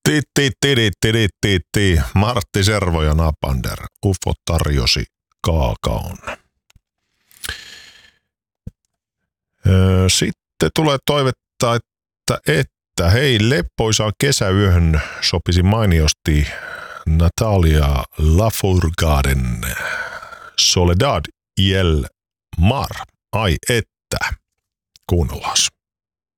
Martti Servo ja Napander. UFO tarjosi kaakaon. Sitten tulee toivetta, että hei, leppoisaan kesäyöhön sopisi mainiosti Natalia Lafourcaden Soledad y el Mar. Ai että, kuunnellaan.